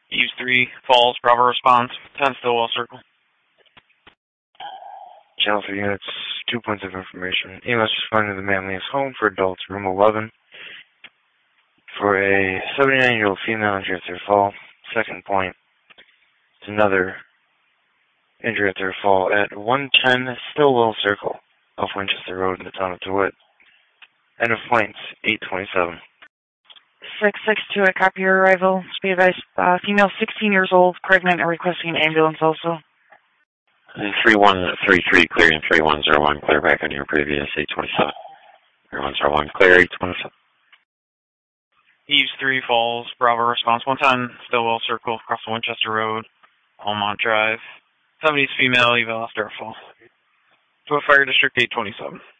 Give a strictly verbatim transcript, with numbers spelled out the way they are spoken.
Eves three, Falls, Bravo response, ten Stillwell Circle. Channel three units, two points of information. E M S responding to the Manlius home for adults, room eleven, for a seventy-nine-year-old female injured at their fall. Second point, it's another injury at their fall at one ten Stillwell Circle off Winchester Road in the town of DeWitt. End of points, eight twenty-seven. six six two, I copy your arrival. Speed advice, uh, female sixteen years old, pregnant, and requesting an ambulance also. three one three three, clearing three one zero one, clear back on your previous eight twenty-seven. three one zero one, clear eight twenty-seven. Eves three, Falls, Bravo response, one ten Stillwell Circle across the Winchester Road, Almont Drive. Somebody's female, eval after a fall. To a fire district eight twenty-seven.